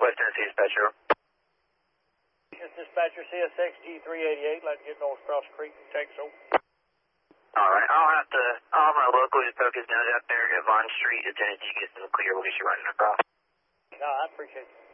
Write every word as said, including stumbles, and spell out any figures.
West Tennessee Dispatcher. This Dispatcher C S X G three eighty-eight, let's get north across the creek and take so. Alright, I'll have to, I'll have my local just focus down up there at Vaughn Street as soon as you get some clear, we'll get you running across. No, I appreciate it.